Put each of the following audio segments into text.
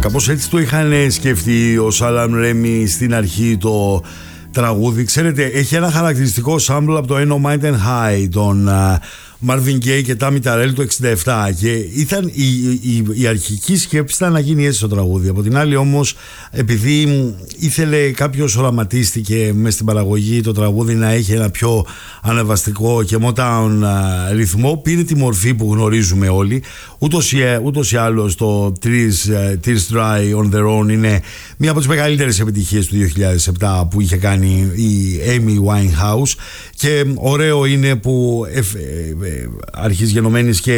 Κάπως έτσι το είχαν σκεφτεί ο Σάλαμ Ρέμι στην αρχή το τραγούδι. Ξέρετε, έχει ένα χαρακτηριστικό sample από το Ain't No Mountain High των Marvin Gaye και Tammy Terrell του 67, και ήταν η αρχική σκέψη ήταν να γίνει έτσι το τραγούδι. Από την άλλη όμως, επειδή ήθελε κάποιος, οραματίστηκε μες στην παραγωγή το τραγούδι να έχει ένα πιο ανεβαστικό και Motown ρυθμό, πήρε τη μορφή που γνωρίζουμε όλοι. Ούτως ή άλλως το Tears Dry on Their Own είναι μία από τις μεγαλύτερες επιτυχίες του 2007 που είχε κάνει η Amy Winehouse, και ωραίο είναι που αρχής γενομένης και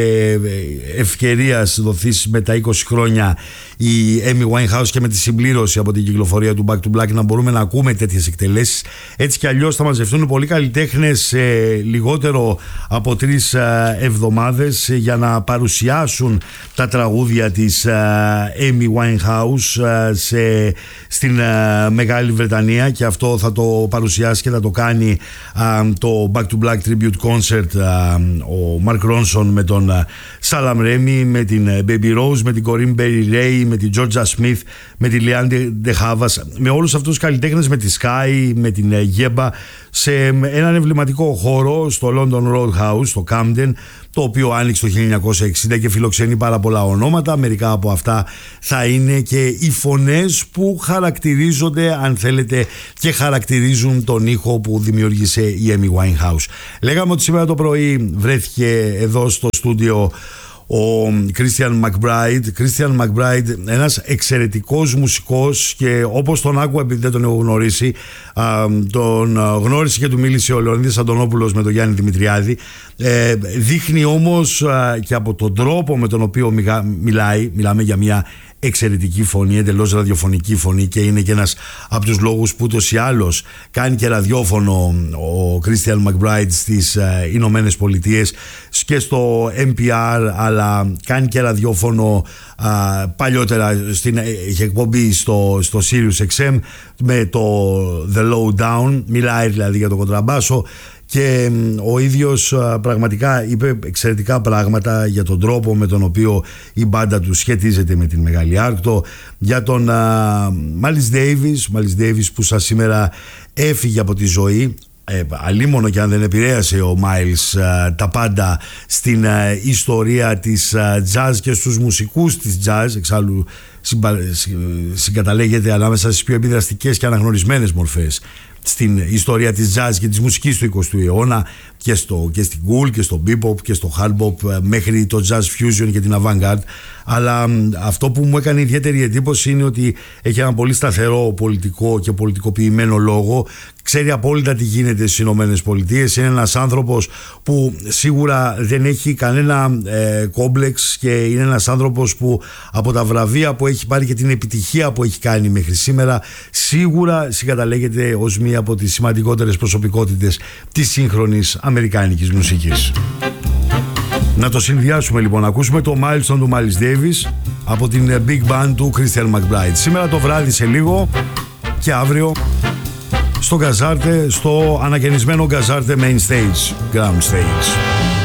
ευκαιρίας δοθείς με τα 20 χρόνια η Amy Winehouse και με τη συμπλήρωση από την κυκλοφορία του Back to Black να μπορούμε να ακούμε τέτοιες εκτελέσεις. Έτσι κι αλλιώς θα μαζευτούν πολλοί καλλιτέχνες σε λιγότερο από 3 εβδομάδες για να παρουσιάσουν τα τραγούδια της Amy Winehouse στην Μεγάλη Βρετανία, και αυτό θα το παρουσιάσει και θα το κάνει το Back to Black Tribute Concert ο Mark Ronson με τον Σάλαμ Ρέμι, με την Baby Rose, με την Corinne Bailey Rae, με την Georgia Smith, με τη Leanne De Havas, με όλους αυτούς τους καλλιτέχνες, με τη Sky, με την Yeba, σε έναν εμβληματικό χώρο στο London Roadhouse, στο Camden, το οποίο άνοιξε το 1960 και φιλοξενεί πάρα πολλά ονόματα. Μερικά από αυτά θα είναι και οι φωνές που χαρακτηρίζονται, αν θέλετε, και χαρακτηρίζουν τον ήχο που δημιούργησε η Amy Winehouse. Λέγαμε ότι σήμερα το πρωί βρέθηκε εδώ στο στούντιο ο Christian McBride, ένας εξαιρετικός μουσικός, και όπως τον άκουγα, επειδή δεν τον έχω γνωρίσει, τον γνώρισε και του μίλησε ο Λεωνίδης Αντωνόπουλος με τον Γιάννη Δημητριάδη. Δείχνει όμως και από τον τρόπο με τον οποίο μιλάμε για μια εξαιρετική φωνή, εντελώς ραδιοφωνική φωνή, και είναι και ένας από τους λόγους που ούτως ή άλλως κάνει και ραδιόφωνο ο Christian McBride στις Ηνωμένες Πολιτείες και στο NPR, αλλά κάνει και ραδιόφωνο παλιότερα, είχε εκπομπή στο Sirius XM με το The Lowdown, μιλάει δηλαδή για το κοντραμπάσο, και ο ίδιος πραγματικά είπε εξαιρετικά πράγματα για τον τρόπο με τον οποίο η μπάντα του σχετίζεται με την Μεγάλη Άρκτο, για τον Miles Davis που σας σήμερα έφυγε από τη ζωή. Αλίμονο και αν δεν επηρέασε ο Miles τα πάντα στην ιστορία της jazz και στους μουσικούς της jazz, εξάλλου συγκαταλέγεται ανάμεσα στις πιο επιδραστικές και αναγνωρισμένες μορφές στην ιστορία της jazz και της μουσικής του 20ου αιώνα, και στην cool και στο bebop και στο hard bop, μέχρι το jazz fusion και την avant-garde. Αλλά αυτό που μου έκανε ιδιαίτερη εντύπωση είναι ότι έχει ένα πολύ σταθερό πολιτικό και πολιτικοποιημένο λόγο. Ξέρει απόλυτα τι γίνεται στις Ηνωμένες Πολιτείες. Είναι ένας άνθρωπος που σίγουρα δεν έχει κανένα κόμπλεξ, και είναι ένας άνθρωπος που από τα βραβεία που έχει πάρει και την επιτυχία που έχει κάνει μέχρι σήμερα, σίγουρα συγκαταλέγεται ως μία από τις σημαντικότερες προσωπικότητες της σύγχρονης αμερικάνικης μουσικής. Να το συνδυάσουμε λοιπόν, να ακούσουμε το Milestone του Miles Davis από την Big Band του Christian McBride. Σήμερα το βράδυ σε λίγο, και αύριο στο Γκαζάρτε, στο ανακαινισμένο Γκαζάρτε Main Stage, Ground Stage.